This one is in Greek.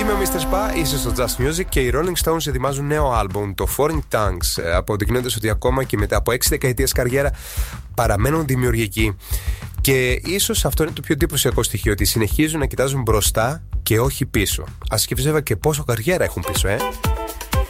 Είμαι ο Mr. Spa, είσαι στο Just Music και οι Rolling Stones ετοιμάζουν νέο άλμπουμ, το Foreign Tongues, αποδεικνύοντας ότι ακόμα και μετά από 6 δεκαετίες καριέρα παραμένουν δημιουργικοί. Και ίσως αυτό είναι το πιο εντυπωσιακό στοιχείο, ότι συνεχίζουν να κοιτάζουν μπροστά και όχι πίσω. Ας σκεφτείτε και πόσο καριέρα έχουν πίσω,